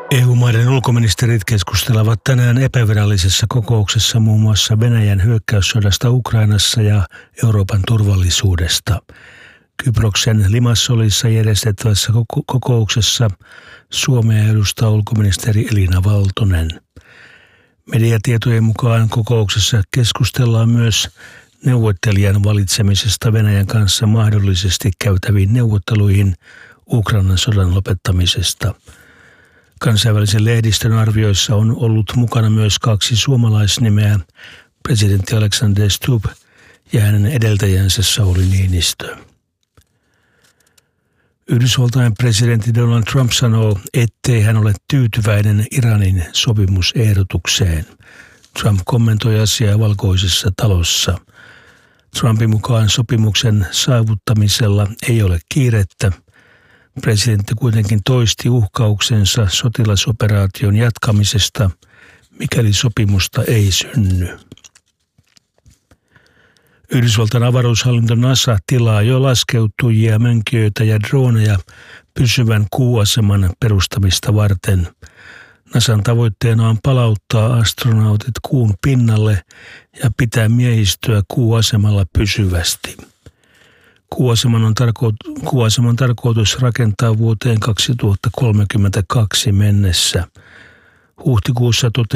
EU-maiden ulkoministerit keskustelevat tänään epävirallisessa kokouksessa muun muassa Venäjän hyökkäyssodasta Ukrainassa ja Euroopan turvallisuudesta. Kyproksen Limassolissa järjestettävässä kokouksessa Suomea edustaa ulkoministeri Elina Valtonen. Mediatietojen mukaan kokouksessa keskustellaan myös neuvottelijan valitsemisesta Venäjän kanssa mahdollisesti käytäviin neuvotteluihin Ukrainan sodan lopettamisesta. Kansainvälisen lehdistön arvioissa on ollut mukana myös 2 suomalaisnimeä, presidentti Alexander Stubb ja hänen edeltäjänsä Sauli Niinistö. Yhdysvaltain presidentti Donald Trump sanoo, ettei hän ole tyytyväinen Iranin sopimusehdotukseen. Trump kommentoi asiaa Valkoisessa talossa. Trumpin mukaan sopimuksen saavuttamisella ei ole kiirettä. Presidentti kuitenkin toisti uhkauksensa sotilasoperaation jatkamisesta, mikäli sopimusta ei synny. Yhdysvaltain avaruushallinto NASA tilaa jo laskeutujia, mönkijöitä ja droneja pysyvän kuuaseman perustamista varten. NASAn tavoitteena on palauttaa astronautit kuun pinnalle ja pitää miehistöä kuuasemalla pysyvästi. Kuuaseman tarkoitus rakentaa vuoteen 2032 mennessä. Huhtikuussa